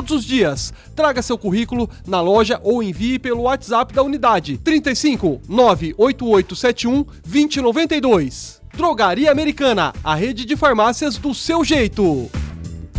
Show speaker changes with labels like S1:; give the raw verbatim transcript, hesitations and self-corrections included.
S1: todos os dias. Traga seu currículo na loja ou envie pelo WhatsApp da unidade trinta e cinco, nove oito oito sete um, dois zero nove dois. Drogaria Americana, a rede de farmácias do seu jeito.